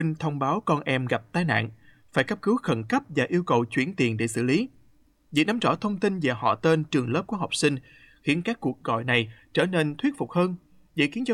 Sinh thông báo con em gặp tai nạn, phải cấp cứu khẩn cấp và yêu cầu chuyển tiền để xử lý. Việc nắm rõ thông tin về họ tên, trường lớp của học sinh khiến các cuộc gọi này trở nên thuyết phục hơn, vậy khiến cho